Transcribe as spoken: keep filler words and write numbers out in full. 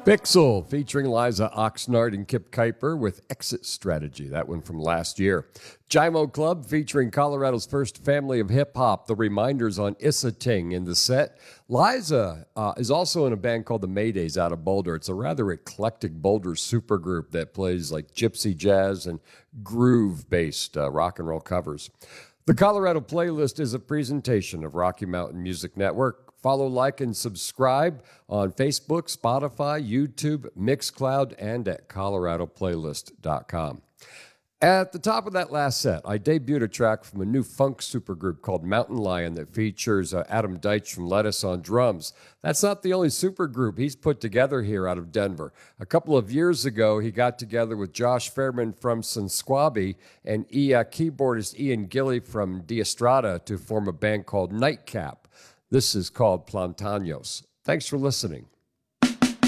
Pixel featuring Liza Oxnard and Kip Kuiper with Exit Strategy, that one from last year. Jimo Club featuring Colorado's first family of hip-hop, The Reminders on Issa Ting in the set. Liza uh, is also in a band called the Maydays out of Boulder. It's a rather eclectic Boulder supergroup that plays like gypsy jazz and groove-based uh, rock and roll covers. The Colorado Playlist is a presentation of Rocky Mountain Music Network. Follow, like, and subscribe on Facebook, Spotify, YouTube, Mixcloud, and at colorado playlist dot com. At the top of that last set, I debuted a track from a new funk supergroup called Mountain Lion that features uh, Adam Deitch from Lettuce on drums. That's not the only supergroup he's put together here out of Denver. A couple of years ago, he got together with Josh Fairman from Sunsquabi and e, uh, keyboardist Ian Gilly from Diastrada to form a band called Nightcap. This is called Plantanos. Thanks for listening.